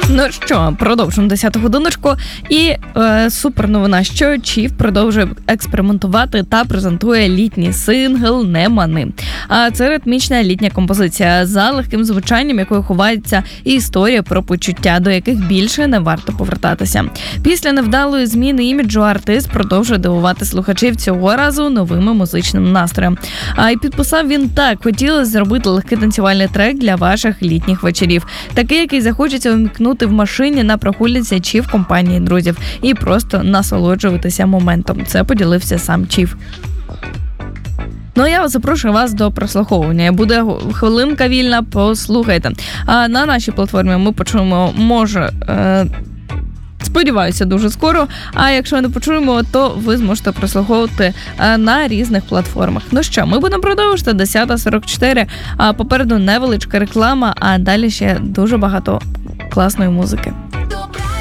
Ну що, продовжуємо 10-ту годиночку. І супер новина, що Чіф продовжує експериментувати та презентує літній сингл «Не мани». А це ритмічна літня композиція за легким звучанням, якою ховається історія про почуття, до яких більше не варто повертатися. Після невдалої зміни іміджу артист продовжує дивувати слухачів цього разу новими музичним настроєм. А і підписав він так: хотілося зробити легкий танцювальний трек для ваших літніх вечорів. Такий, який захочеться вмикнути в машині на прогулянці чи в компанії друзів і просто насолоджуватися моментом. Це поділився сам Чіф. Ну, я запрошую вас до прослуховування. Буде хвилинка вільна, послухайте. А на нашій платформі ми почуємо, сподіваюся, дуже скоро. А якщо не почуємо, то ви зможете прослуховувати на різних платформах. Ну що, ми будемо продовжувати 10:44. Попереду невеличка реклама, а далі ще дуже багато класної музики.